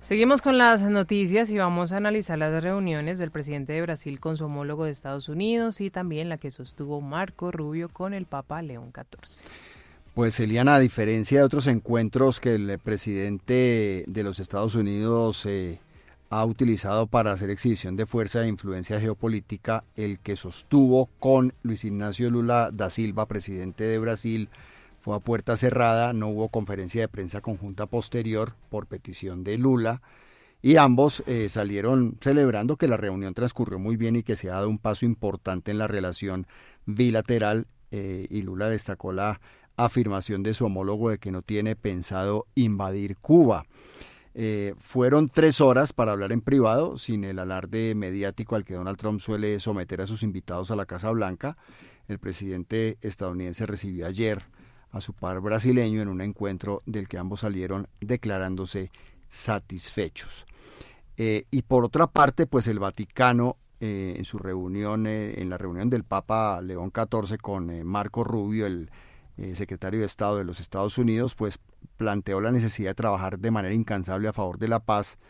Seguimos con las noticias y vamos a analizar las reuniones del presidente de Brasil con su homólogo de Estados Unidos y también la que sostuvo Marco Rubio con el Papa León XIV. Pues Eliana, a diferencia de otros encuentros que el presidente de los Estados Unidos ha utilizado para hacer exhibición de fuerza e influencia geopolítica, el que sostuvo con Luis Ignacio Lula da Silva, presidente de Brasil, fue a puerta cerrada, no hubo conferencia de prensa conjunta posterior por petición de Lula, y ambos salieron celebrando que la reunión transcurrió muy bien y que se ha dado un paso importante en la relación bilateral, y Lula destacó la afirmación de su homólogo de que no tiene pensado invadir Cuba. Fueron 3 horas para hablar en privado, sin el alarde mediático al que Donald Trump suele someter a sus invitados a la Casa Blanca. El presidente estadounidense recibió ayer a su par brasileño en un encuentro del que ambos salieron declarándose satisfechos. Y por otra parte, pues el Vaticano, en su reunión, en la reunión del Papa León XIV con Marco Rubio, el secretario de Estado de los Estados Unidos, pues planteó la necesidad de trabajar de manera incansable a favor de la paz.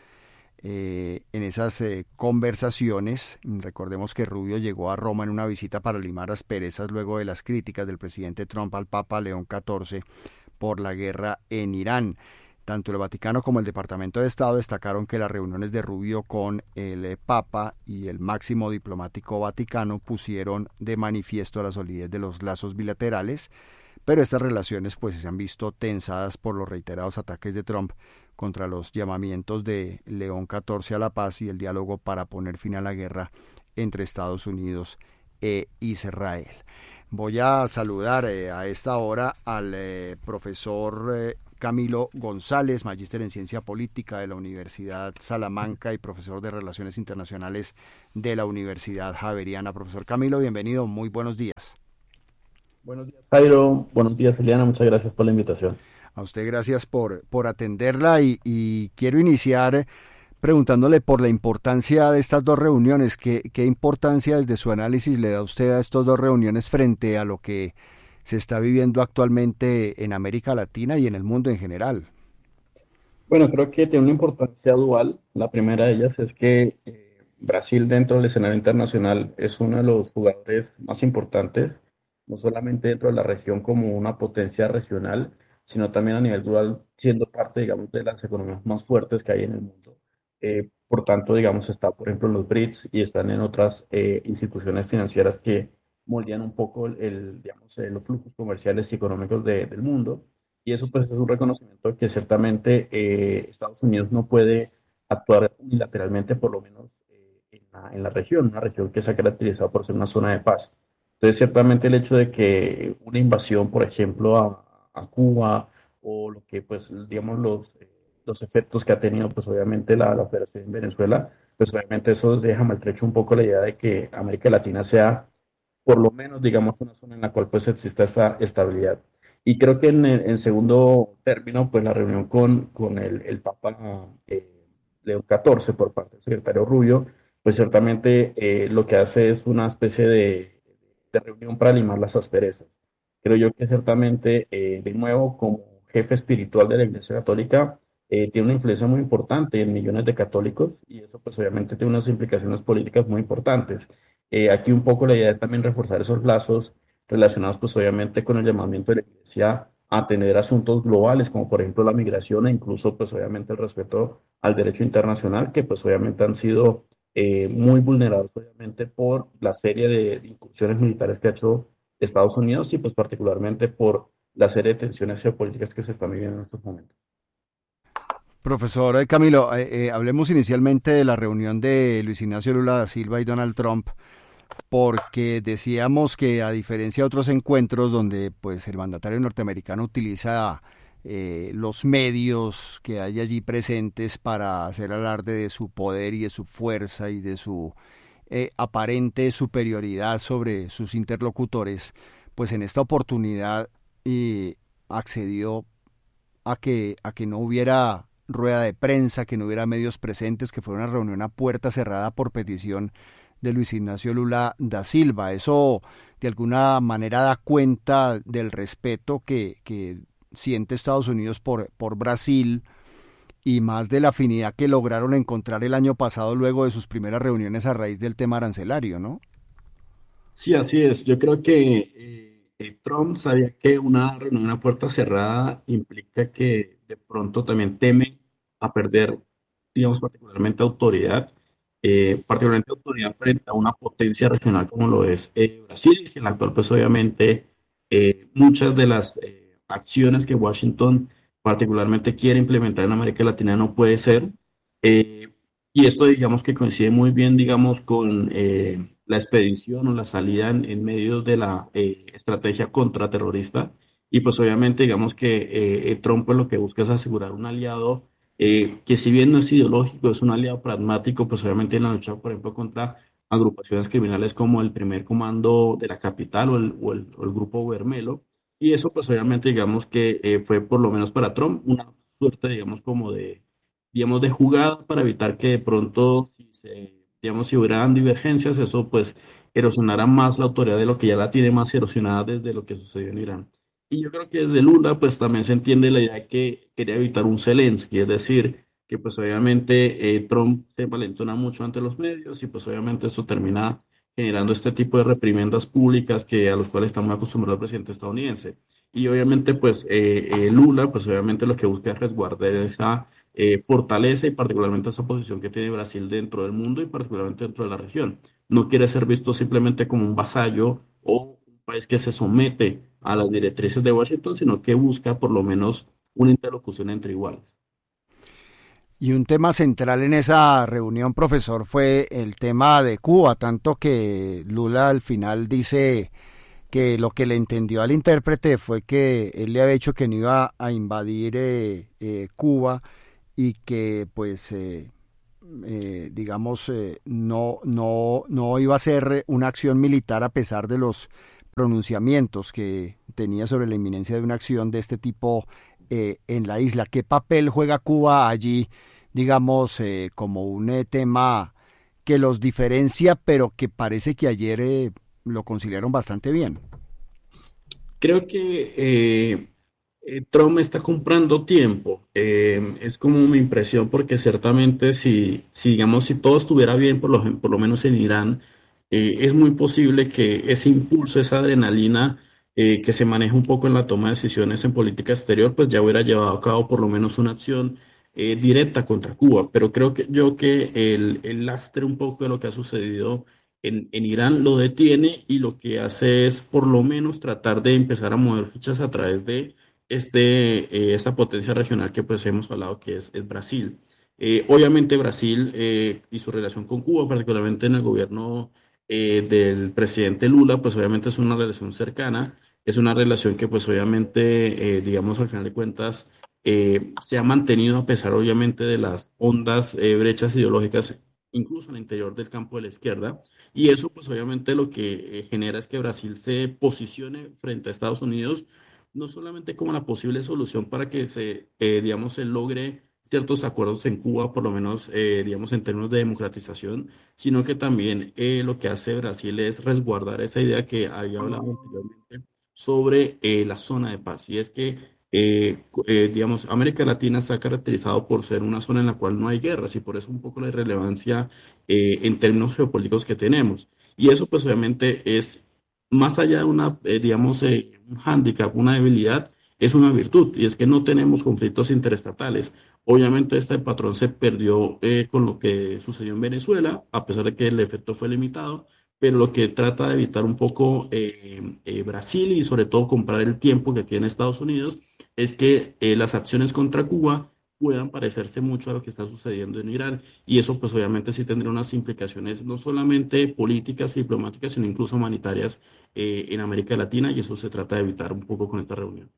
En esas conversaciones, recordemos que Rubio llegó a Roma en una visita para limar asperezas luego de las críticas del presidente Trump al Papa León XIV por la guerra en Irán. Tanto el Vaticano como el Departamento de Estado destacaron que las reuniones de Rubio con el Papa y el máximo diplomático vaticano pusieron de manifiesto la solidez de los lazos bilaterales, pero estas relaciones pues se han visto tensadas por los reiterados ataques de Trump contra los llamamientos de León XIV a la paz y el diálogo para poner fin a la guerra entre Estados Unidos e Israel. Voy a saludar a esta hora al profesor Camilo González, magíster en Ciencia Política de la Universidad Salamanca y profesor de Relaciones Internacionales de la Universidad Javeriana. Profesor Camilo, bienvenido, muy buenos días. Buenos días, Jairo. Buenos días, Eliana. Muchas gracias por la invitación. A usted gracias por atenderla y quiero iniciar preguntándole por la importancia de estas dos reuniones. ¿Qué importancia desde su análisis le da usted a estas dos reuniones frente a lo que se está viviendo actualmente en América Latina y en el mundo en general? Bueno, creo que tiene una importancia dual. La primera de ellas es que Brasil dentro del escenario internacional es uno de los jugadores más importantes, no solamente dentro de la región como una potencia regional, sino también a nivel global, siendo parte, digamos, de las economías más fuertes que hay en el mundo. Por tanto, digamos, está, por ejemplo, en los BRICS y están en otras instituciones financieras que moldean un poco digamos, los flujos comerciales y económicos del mundo. Y eso pues es un reconocimiento que ciertamente Estados Unidos no puede actuar unilateralmente, por lo menos en la región, una región que se ha caracterizado por ser una zona de paz. Entonces, ciertamente el hecho de que una invasión, por ejemplo, a Cuba o lo que, pues, digamos, los efectos que ha tenido, pues, obviamente la operación en Venezuela, pues, obviamente eso deja maltrecho un poco la idea de que América Latina sea, por lo menos, digamos, una zona en la cual, pues, exista esa estabilidad. Y creo que en segundo término, pues, la reunión con el Papa León XIV por parte del secretario Rubio, pues, ciertamente lo que hace es una especie de reunión para limar las asperezas. Creo yo que ciertamente, de nuevo, como jefe espiritual de la Iglesia Católica, tiene una influencia muy importante en millones de católicos y eso pues obviamente tiene unas implicaciones políticas muy importantes. Aquí un poco la idea es también reforzar esos lazos relacionados pues obviamente con el llamamiento de la Iglesia a atender asuntos globales como por ejemplo la migración e incluso pues obviamente el respeto al derecho internacional que pues obviamente han sido muy vulnerados obviamente por la serie de incursiones militares que ha hecho Estados Unidos y pues particularmente por la serie de tensiones geopolíticas que se están viviendo en estos momentos. Profesor Camilo, hablemos inicialmente de la reunión de Luis Ignacio Lula da Silva y Donald Trump, porque decíamos que a diferencia de otros encuentros donde pues el mandatario norteamericano utiliza los medios que hay allí presentes para hacer alarde de su poder y de su fuerza y de su aparente superioridad sobre sus interlocutores, pues en esta oportunidad accedió a que no hubiera rueda de prensa, que no hubiera medios presentes, que fuera una reunión a puerta cerrada por petición de Luis Ignacio Lula da Silva. Eso de alguna manera da cuenta del respeto que siente Estados Unidos por Brasil y más de la afinidad que lograron encontrar el año pasado luego de sus primeras reuniones a raíz del tema arancelario, ¿no? Sí, así es. Yo creo que Trump sabía que una reunión a puerta cerrada implica que de pronto también teme a perder, digamos, particularmente autoridad frente a una potencia regional como lo es Brasil, y si en la actual, pues obviamente muchas de las acciones que Washington particularmente quiere implementar en América Latina no puede ser. eh, y esto digamos que coincide muy bien, digamos, con la expedición o la salida en medio de la estrategia contraterrorista. Y pues obviamente digamos que Trump pues, lo que busca es asegurar un aliado que si bien no es ideológico, es un aliado pragmático, pues obviamente en la lucha, por ejemplo, contra agrupaciones criminales como el Primer Comando de la Capital o el Grupo Bermelo. Y eso pues obviamente digamos que fue por lo menos para Trump una suerte, digamos, como de digamos, de jugada para evitar que de pronto, digamos, si hubieran divergencias, eso pues erosionara más la autoridad de lo que ya la tiene más erosionada desde lo que sucedió en Irán. Y yo creo que desde Lula pues también se entiende la idea de que quería evitar un Zelensky, es decir, que pues obviamente Trump se valentona mucho ante los medios y pues obviamente esto termina generando este tipo de reprimendas públicas que a los cuales está muy acostumbrado el presidente estadounidense. Y obviamente pues Lula pues obviamente lo que busca es resguardar esa fortaleza y particularmente esa posición que tiene Brasil dentro del mundo y particularmente dentro de la región. No quiere ser visto simplemente como un vasallo o un país que se somete a las directrices de Washington, sino que busca por lo menos una interlocución entre iguales. Y un tema central en esa reunión, profesor, fue el tema de Cuba, tanto que Lula al final dice que lo que le entendió al intérprete fue que él le había dicho que no iba a invadir Cuba y que pues digamos no iba a ser una acción militar a pesar de los pronunciamientos que tenía sobre la inminencia de una acción de este tipo en la isla. ¿Qué papel juega Cuba allí, digamos, como un tema que los diferencia, pero que parece que ayer lo conciliaron bastante bien? Creo que Trump está comprando tiempo. Es como mi impresión, porque ciertamente digamos, si todo estuviera bien, por lo menos en Irán, es muy posible que ese impulso, esa adrenalina que se maneja un poco en la toma de decisiones en política exterior, pues ya hubiera llevado a cabo por lo menos una acción directa contra Cuba. Pero creo que el lastre un poco de lo que ha sucedido en Irán lo detiene y lo que hace es por lo menos tratar de empezar a mover fichas a través de esta potencia regional que pues hemos hablado que es Brasil. Obviamente Brasil y su relación con Cuba, particularmente en el gobierno del presidente Lula, pues obviamente es una relación cercana, es una relación que pues obviamente, digamos, al final de cuentas, se ha mantenido a pesar obviamente de las hondas brechas ideológicas incluso en el interior del campo de la izquierda. Y eso, pues obviamente lo que genera es que Brasil se posicione frente a Estados Unidos, no solamente como la posible solución para que digamos, se logre ciertos acuerdos en Cuba, por lo menos, digamos, en términos de democratización, sino que también lo que hace Brasil es resguardar esa idea que había hablado anteriormente sobre la zona de paz. Y es que digamos, América Latina se ha caracterizado por ser una zona en la cual no hay guerras y por eso un poco la irrelevancia en términos geopolíticos que tenemos. Y eso pues obviamente es más allá de digamos, un hándicap, una debilidad, es una virtud y es que no tenemos conflictos interestatales. Obviamente este patrón se perdió con lo que sucedió en Venezuela, a pesar de que el efecto fue limitado, pero lo que trata de evitar un poco Brasil y sobre todo comprar el tiempo que tiene Estados Unidos es que las acciones contra Cuba puedan parecerse mucho a lo que está sucediendo en Irán. Y eso pues obviamente sí tendría unas implicaciones no solamente políticas y diplomáticas, sino incluso humanitarias en América Latina y eso se trata de evitar un poco con esta reunión.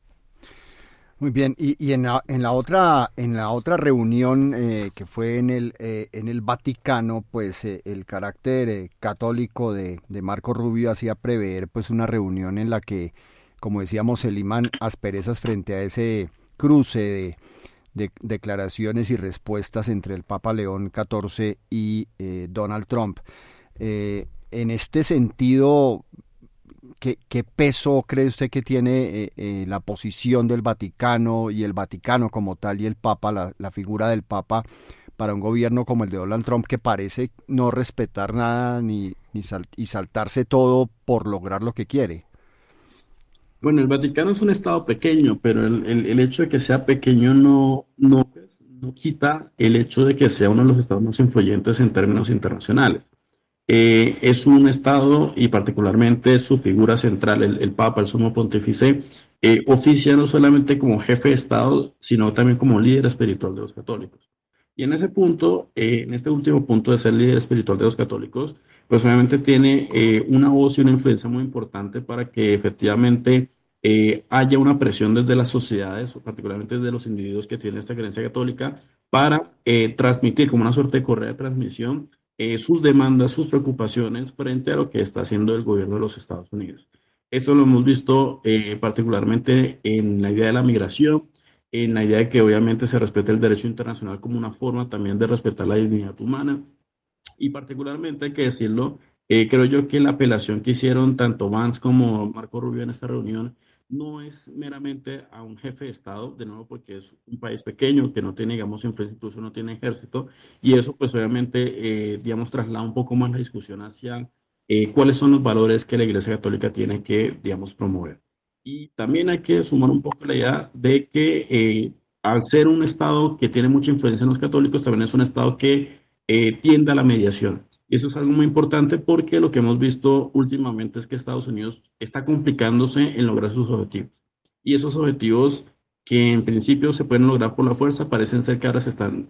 Muy bien, y en la otra reunión que fue en el Vaticano, pues el carácter católico de Marco Rubio hacía prever pues una reunión en la que, como decíamos, se liman asperezas frente a ese cruce de declaraciones y respuestas entre el Papa León XIV y Donald Trump. En este sentido, ¿qué peso cree usted que tiene la posición del Vaticano y el Vaticano como tal y el Papa, la figura del Papa para un gobierno como el de Donald Trump, que parece no respetar nada y saltarse todo por lograr lo que quiere? Bueno, el Vaticano es un estado pequeño, pero el hecho de que sea pequeño no quita el hecho de que sea uno de los estados más influyentes en términos internacionales. Es un estado y particularmente su figura central, el Papa, el Sumo Pontífice, oficia no solamente como jefe de estado, sino también como líder espiritual de los católicos. Y en ese punto, en este último punto de ser líder espiritual de los católicos, pues obviamente tiene una voz y una influencia muy importante para que efectivamente haya una presión desde las sociedades, o particularmente desde los individuos que tienen esta creencia católica, para transmitir como una suerte de correa de transmisión sus demandas, sus preocupaciones frente a lo que está haciendo el gobierno de los Estados Unidos. Esto lo hemos visto particularmente en la idea de la migración, en la idea de que obviamente se respete el derecho internacional como una forma también de respetar la dignidad humana. Y particularmente, hay que decirlo, creo yo que la apelación que hicieron tanto Vance como Marco Rubio en esta reunión no es meramente a un jefe de Estado, de nuevo porque es un país pequeño que no tiene, digamos, influencia, incluso no tiene ejército, y eso pues obviamente, digamos, traslada un poco más la discusión hacia cuáles son los valores que la Iglesia Católica tiene que, digamos, promover. Y también hay que sumar un poco la idea de que al ser un Estado que tiene mucha influencia en los católicos, también es un Estado que tiende a la mediación. Y eso es algo muy importante porque lo que hemos visto últimamente es que Estados Unidos está complicándose en lograr sus objetivos. Y esos objetivos que en principio se pueden lograr por la fuerza, parecen ser que ahora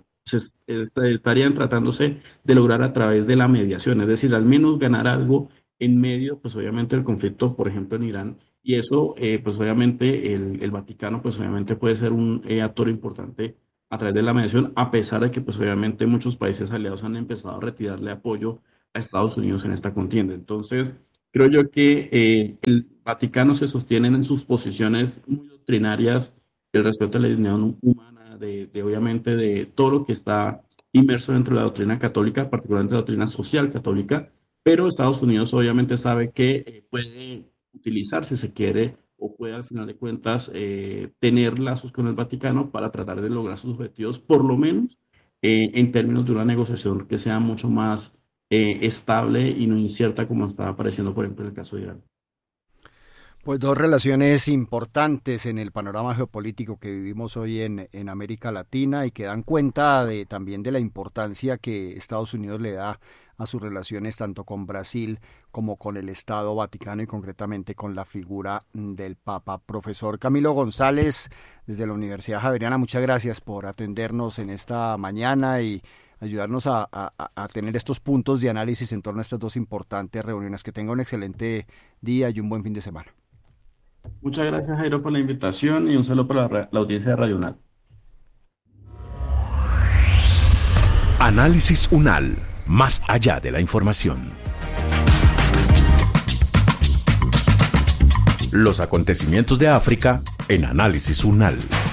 estarían tratándose de lograr a través de la mediación, es decir, al menos ganar algo en medio, pues obviamente el conflicto, por ejemplo, en Irán. Y eso, pues obviamente el Vaticano, pues obviamente puede ser un actor importante a través de la mediación, a pesar de que pues obviamente muchos países aliados han empezado a retirarle apoyo a Estados Unidos en esta contienda. Entonces, creo yo que el Vaticano se sostiene en sus posiciones muy doctrinarias, el respeto a la dignidad humana, obviamente de todo lo que está inmerso dentro de la doctrina católica, particularmente la doctrina social católica, pero Estados Unidos obviamente sabe que puede utilizar, si se quiere, o puede al final de cuentas tener lazos con el Vaticano para tratar de lograr sus objetivos, por lo menos en términos de una negociación que sea mucho más estable y no incierta como está apareciendo, por ejemplo, en el caso de Irán. Pues dos relaciones importantes en el panorama geopolítico que vivimos hoy en América Latina y que dan cuenta también de la importancia que Estados Unidos le da a sus relaciones tanto con Brasil como con el Estado Vaticano y concretamente con la figura del Papa. Profesor Camilo González, desde la Universidad Javeriana, muchas gracias por atendernos en esta mañana y ayudarnos a tener estos puntos de análisis en torno a estas dos importantes reuniones. Que tenga un excelente día y un buen fin de semana. Muchas gracias, Jairo, por la invitación y un saludo para la audiencia de Radio UNAL. Análisis UNAL, más allá de la información. Los acontecimientos de África en Análisis UNAL.